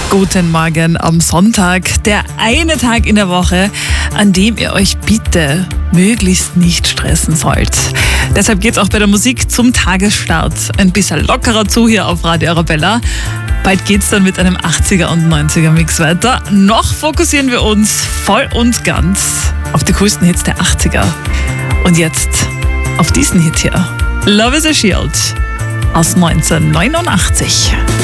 Guten Morgen am Sonntag, der eine Tag in der Woche, an dem ihr euch bitte möglichst nicht stressen sollt. Deshalb geht's auch bei der Musik zum Tagesstart ein bisschen lockerer zu hier auf Radio Arabella. Bald geht's dann mit einem 80er und 90er Mix weiter. Noch fokussieren wir uns voll und ganz auf die coolsten Hits der 80er. Und jetzt auf diesen Hit hier. Love is a Shield aus 1989.